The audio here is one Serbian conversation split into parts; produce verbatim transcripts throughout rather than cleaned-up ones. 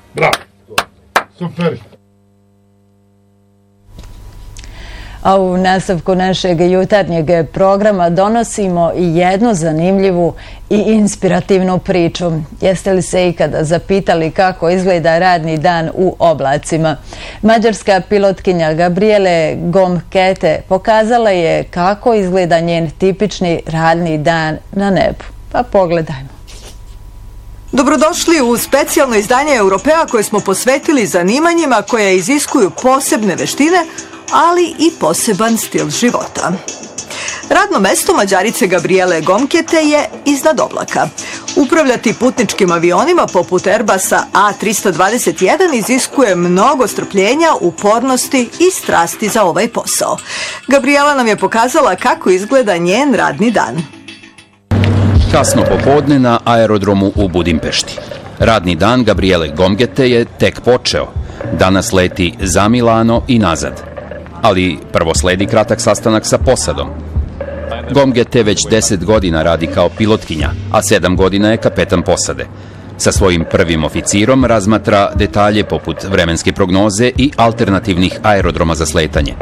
Bravo. Super. A u nastavku našeg jutarnjeg programa donosimo i jednu zanimljivu i inspirativnu priču. Jeste li se ikada zapitali kako izgleda radni dan u oblacima? Mađarska pilotkinja Gabriele Gomkete pokazala je kako izgleda njen tipični radni dan na nebu. Pa pogledajmo. Dobrodošli u specijalno izdanje Europea koje smo posvetili zanimanjima koje iziskuju posebne veštine, ali i poseban stil života. Radno mesto Mađarice Gabriele Gomkete je iznad oblaka. Upravljati putničkim avionima poput Airbusa A trista dvadeset jedan iziskuje mnogo strpljenja, upornosti i strasti za ovaj posao. Gabriela nam je pokazala kako izgleda njen radni dan. Kasno popodne na aerodromu u Budimpešti. Radni dan Gabriele Gomkete je tek počeo. Danas leti za Milano i nazad. Ali prvo sledi kratak sastanak sa posadom. Gomkete već deset godina radi kao pilotkinja, a sedam godina je kapetan posade. Sa svojim prvim oficirom razmatra detalje poput vremenske prognoze i alternativnih aerodroma za sletanje.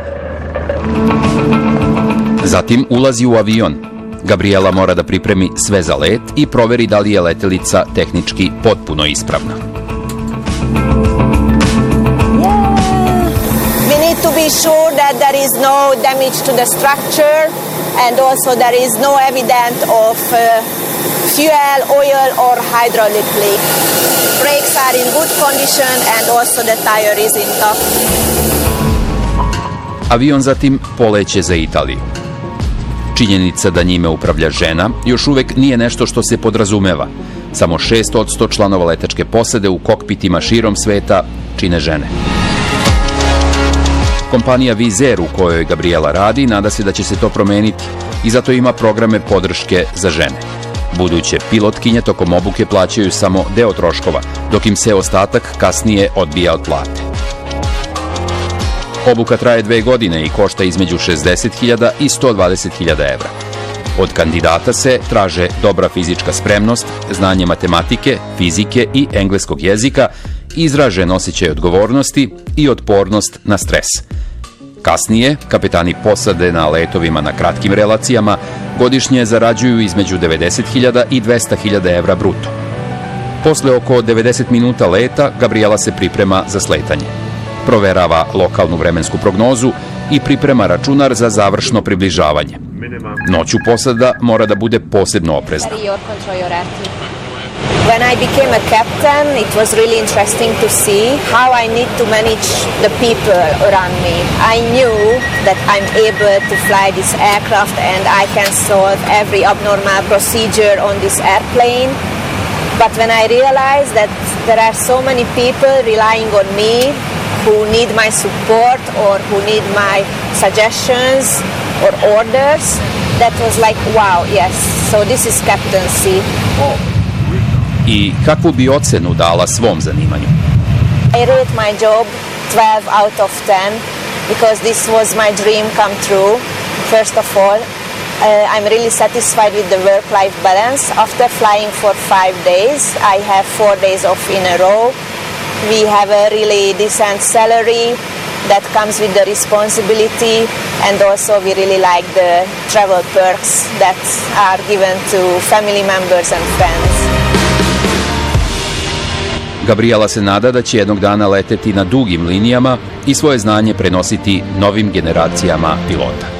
Zatim ulazi u avion. Gabriela mora da pripremi sve za let i proveri da li je letelica tehnički potpuno ispravna. To be sure that there is no damage to the structure and also there is no evidence of uh, fuel, oil or hydraulic leak. Brakes are in good condition and also the tire is intact. Avion zatim poleće za Italiju. Činjenica da njime upravlja žena još uvek nije nešto što se podrazumeva. Samo šest posto članova letačke posade u kokpitima širom sveta čine žene. Kompanija Wizz Air u kojoj Gabriela radi nada se da će se to promeniti i zato ima programe podrške za žene. Buduće pilotkinje tokom obuke plaćaju samo deo troškova, dok im se ostatak kasnije odbija od plate. Obuka traje dve godine i košta između šezdeset hiljada i sto dvadeset hiljada evra. Od kandidata se traže dobra fizička spremnost, znanje matematike, fizike i engleskog jezika, izražen osjećaj odgovornosti i otpornost na stres. Kasnije, kapetani posade na letovima na kratkim relacijama godišnje zarađuju između devedeset hiljada i dvesta hiljada evra bruto. Posle oko devedeset minuta leta, Gabriela se priprema za sletanje. Proverava lokalnu vremensku prognozu i priprema računar za završno približavanje. Noću posada mora da bude posebno oprezna. When I became a captain, it was really interesting to see how I need to manage the people around me. I knew that I'm able to fly this aircraft and I can solve every abnormal procedure on this airplane. But when I realized that there are so many people relying on me who need my support or who need my suggestions or orders, that was like, wow, yes, so this is captaincy. I kakvu bi ocenu dala svom zanimanju? I rate my job twelve out of ten because this was my dream come true. First of all, uh, I'm really satisfied with the work-life balance. After flying for five days, I have four days off in a row. We have a really decent salary that comes with the responsibility, and also we really like the travel perks that are given to family members and friends. Gabriela se nada da će jednog dana leteti na dugim linijama i svoje znanje prenositi novim generacijama pilota.